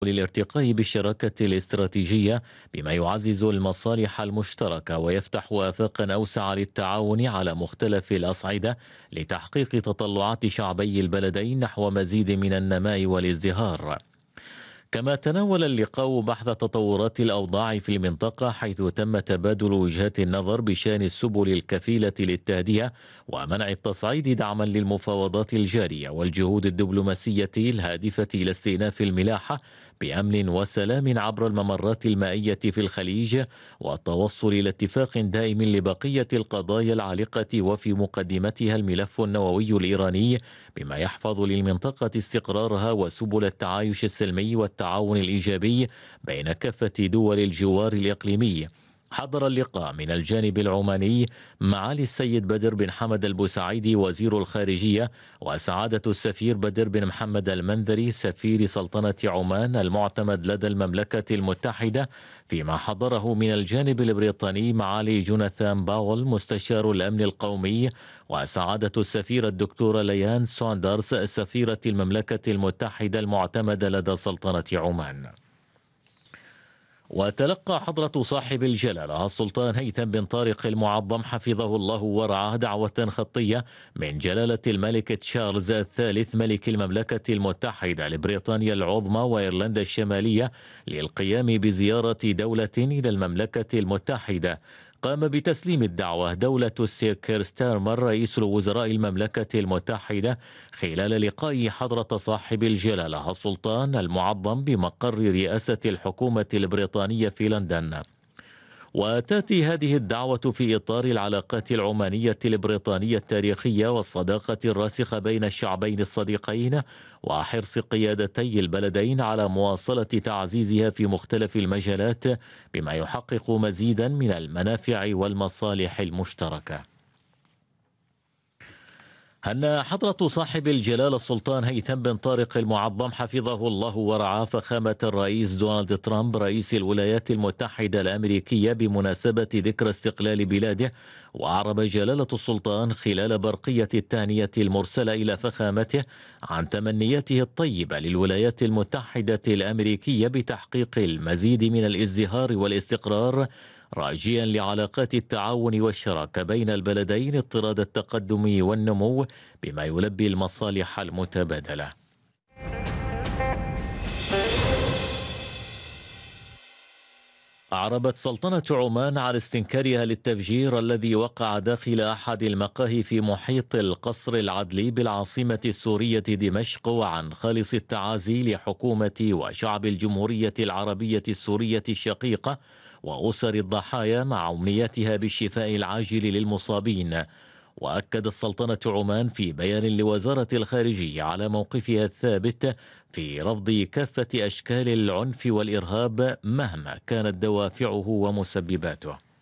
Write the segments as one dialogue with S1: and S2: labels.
S1: للارتقاء بالشراكة الاستراتيجية بما يعزز المصالح المشتركة ويفتح آفاقا أوسع للتعاون على مختلف الأصعدة لتحقيق تطلعات شعبي البلدين نحو مزيد من النماء والازدهار. كما تناول اللقاء بحث تطورات الأوضاع في المنطقة، حيث تم تبادل وجهات النظر بشأن السبل الكفيلة للتهدئة ومنع التصعيد دعما للمفاوضات الجارية والجهود الدبلوماسية الهادفة إلى استئناف الملاحة بأمن وسلام عبر الممرات المائية في الخليج، والتوصل إلى اتفاق دائم لبقية القضايا العالقة وفي مقدمتها الملف النووي الإيراني، بما يحفظ للمنطقة استقرارها وسبل التعايش السلمي والتعاون الإيجابي بين كافة دول الجوار الإقليمي. حضر اللقاء من الجانب العماني معالي السيد بدر بن حمد البوسعيدي وزير الخارجية، وسعادة السفير بدر بن محمد المنذري سفير سلطنة عمان المعتمد لدى المملكة المتحدة، فيما حضره من الجانب البريطاني معالي جوناثان باول مستشار الأمن القومي، وسعادة السفيرة الدكتورة ليان سوندرز سفيرة المملكة المتحدة المعتمدة لدى سلطنة عمان. وتلقى حضرة صاحب الجلالة السلطان هيثم بن طارق المعظم حفظه الله ورعاه دعوة خطية من جلالة الملك تشارلز الثالث ملك المملكة المتحدة لبريطانيا العظمى وإيرلندا الشمالية للقيام بزيارة دولة إلى المملكة المتحدة. قام بتسليم الدعوة دولة السير كير ستارمر رئيس وزراء المملكة المتحدة خلال لقاء حضرة صاحب الجلالة السلطان المعظم بمقر رئاسة الحكومة البريطانية في لندن. وتأتي هذه الدعوة في إطار العلاقات العمانية البريطانية التاريخية والصداقة الراسخة بين الشعبين الصديقين، وحرص قيادتي البلدين على مواصلة تعزيزها في مختلف المجالات بما يحقق مزيدا من المنافع والمصالح المشتركة. هنأ حضرة صاحب الجلالة السلطان هيثم بن طارق المعظم حفظه الله ورعاه فخامة الرئيس دونالد ترامب رئيس الولايات المتحدة الأمريكية بمناسبة ذكرى استقلال بلاده، وأعرب جلالة السلطان خلال برقية التهنئة المرسلة إلى فخامته عن تمنياته الطيبة للولايات المتحدة الأمريكية بتحقيق المزيد من الازدهار والاستقرار، راجيا لعلاقات التعاون والشراكة بين البلدين اضطراد التقدم والنمو بما يلبي المصالح المتبادلة. أعربت سلطنة عمان عن استنكارها للتفجير الذي وقع داخل أحد المقاهي في محيط القصر العدلي بالعاصمة السورية دمشق، وعن خالص التعازي لحكومة وشعب الجمهورية العربية السورية الشقيقة وأسر الضحايا مع أمنياتها بالشفاء العاجل للمصابين. وأكد السلطنة عمان في بيان لوزارة الخارجية على موقفها الثابت في رفض كافة أشكال العنف والإرهاب مهما كانت دوافعه ومسبباته.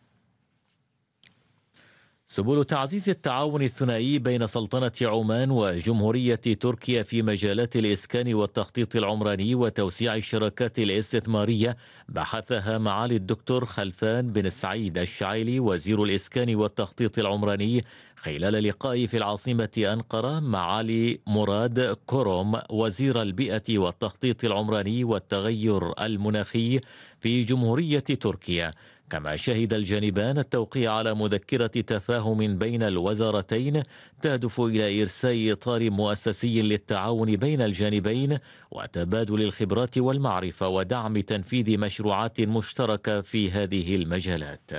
S1: سبل تعزيز التعاون الثنائي بين سلطنة عمان وجمهورية تركيا في مجالات الإسكان والتخطيط العمراني وتوسيع الشراكات الاستثمارية بحثها معالي الدكتور خلفان بن سعيد الشعيلي وزير الإسكان والتخطيط العمراني خلال لقاء في العاصمة أنقرة معالي مراد كوروم وزير البيئة والتخطيط العمراني والتغير المناخي في جمهورية تركيا. كما شهد الجانبان التوقيع على مذكرة تفاهم بين الوزارتين تهدف إلى إرساء إطار مؤسسي للتعاون بين الجانبين وتبادل الخبرات والمعرفة ودعم تنفيذ مشروعات مشتركة في هذه المجالات.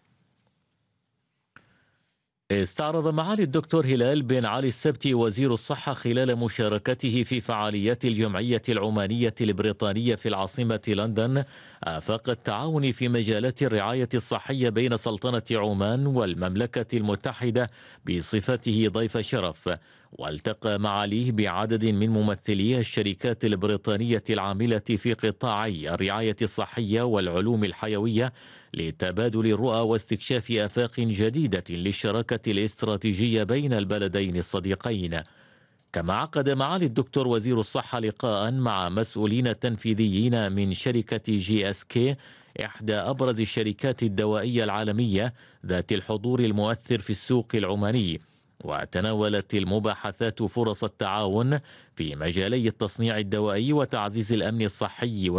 S1: استعرض معالي الدكتور هلال بن علي السبتي وزير الصحة خلال مشاركته في فعاليات الجمعية العمانية البريطانية في العاصمة لندن آفاق التعاون في مجالات الرعاية الصحية بين سلطنة عمان والمملكة المتحدة بصفته ضيف شرف. والتقى معاليه بعدد من ممثلي الشركات البريطانية العاملة في قطاعي الرعاية الصحية والعلوم الحيوية لتبادل الرؤى واستكشاف آفاق جديدة للشراكة الاستراتيجية بين البلدين الصديقين. كما عقد معالي الدكتور وزير الصحة لقاء مع مسؤولين تنفيذيين من شركة GSK، إحدى أبرز الشركات الدوائية العالمية ذات الحضور المؤثر في السوق العماني. وتناولت المباحثات فرص التعاون في مجالي التصنيع الدوائي وتعزيز الأمن الصحي